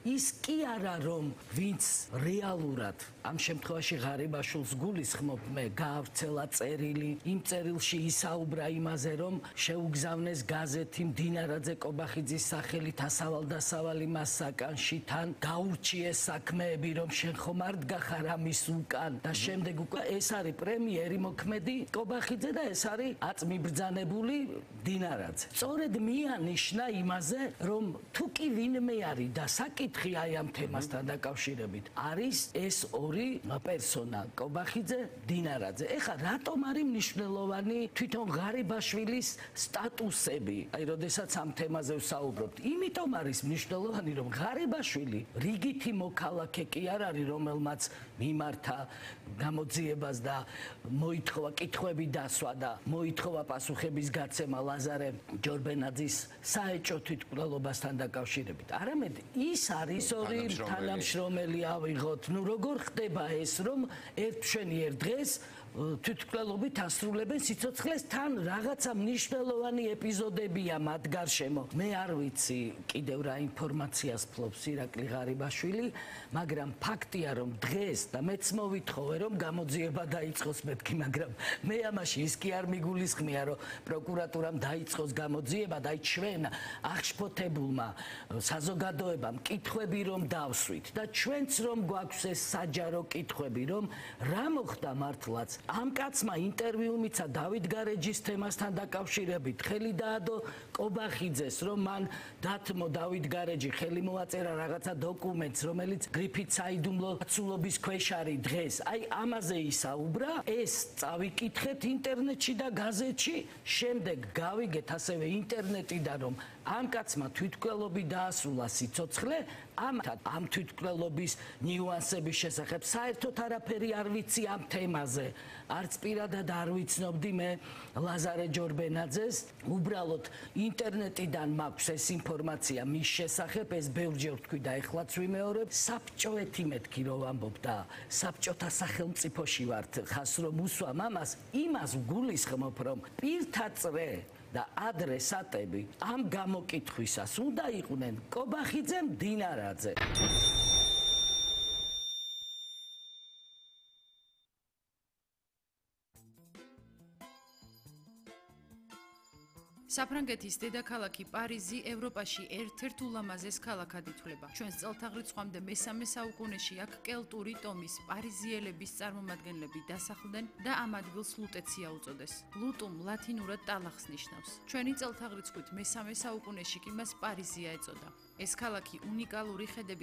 ის კი არა რომ ვინც რეალურად ამ შემთხვევაში ღარიბაშვილს გულისხმობ მე გაავრცელა წერილი იმ წერილში ისაუბრა იმაზე რომ შეუგზავნეს გაზეთი მდინარაძე კობახიძის სახელით ასავალ-დასავალი მას საკანში თან გაურჩიეს საქმეები რომ შენ ხომ არ დგახარ ამის უკან და შემდეგ უკვე ეს არის პრემიერი მოქმედი კობახიძე და ეს არის აწმიბრძანებული მდინარაძე სწორედ მიანიშნა იმაზე რომ თუ კი ვინმე არის და საკითხი აი ამ თემასთან დაკავშირებით არის ეს ორი პერსონა კობახიძე მდინარაძე ეხლა რატომ არის მნიშვნელოვანი თვითონ ღარიბაშვილის სტატუსები აი როდესაც ამ თემაზე ვსაუბრობთ იმიტომ არის მნიშვნელოვანი რომ ღარიბაშვილი რიგითი მოქალაქე კი არ არის რომელმაც მიმართა გამოძიებას და მოითხოვა კითხვები დასვა და მოითხოვა პასუხების გაცემა ლაზარე ჯორბენაძის საეჭო თვითმკვლელობასთან დაკავშირებით არამედ ის არის ორი თანამშრომელი ავიღოთ ნუ როგორ ხდება ეს რომ ერთშვენიერ დღეს თვითმკვლელობით ასრულებენ სიცოცხლეს თან რაღაცა მნიშვნელოვანი ეპიზოდებია მათ გარშემო მე არ ვიცი კიდევ რა ინფორმაციას ფლობს ირაკლი ღარიბაშვილი მაგრამ ფაქტია რომ დღეს და მეც მოვითხოვე რომ გამოძიება დაიწყოს მეთქი მაგრამ მე ამაში ის კი არ მიგულისხმია რომ პროკურატურამ დაიწყოს გამოძიება და ჩვენ აღშფოთებულმა საზოგადოებამ კითხვები რომ დავსვით და ჩვენც რომ გვაქვს ეს საჯარო კითხვები რომ რა მოხდა მართლაც ამ კაცმა ინტერვიუ მიცა დავით გარეჯის თემასთან დაკავშირებით ხელი დაადო კობახიძეს რომ მან დათმო დავით გარეჯი ხელი მოაწერა რაღაცა დოკუმენტს რომელიც გრიფით საიდუმლო ცულობის ქვეშ არის დღეს აი ამაზე ისაუბრა ეს წავიკითხეთ ინტერნეტში და გაზეთში შემდეგ გავიგეთ ასევე ინტერნეტიდან რომ ამ კაცმა თვითმკვლელობით დაასრულა სიცოცხლე ამ თვითმკვლელობის ნიუანსების შესახებ საერთოდ არაფერი არ ვიცი ამ თემაზე არც პირადად არ ვიცნობდი მე ლაზარე ჯორბენაძეს უბრალოდ ინტერნეტიდან მაქვს ეს ინფორმაცია მის შესახებ ეს ბევრჯერ ვთქვი და ეხლაც ვიმეორებ საბჭოეთი მეთქი რომ ვამბობ და საბჭოთა სახელმწიფოში ვართ ხას რომ უსვამ ამას იმას ვგულისხმობ რომ პირთა წრე და ადრესატები ამ გამოკითხვისას უნდა იყვნენ კობახიძე მდინარაძე საფრანგეთის დედაქალაქი პარიზი ევროპაში ერთ-ერთ ულამაზეს ქალაქად ითვლება. ჩვენს წელთაღრიცხვამდე მესამე საუკუნეში აქ კელტური ტომის პარიზიელების წარმომადგენლები დასახლდნენ და ამ ადგილს ლუტეცია უწოდეს. ლუტუმ ლათინურად ტალახს ნიშნავს. ჩვენი წელთაღრიცხვით მესამე საუკუნეში კი მას პარიზია ეწოდა. ეს ქალაქი უნიკალური ხედებით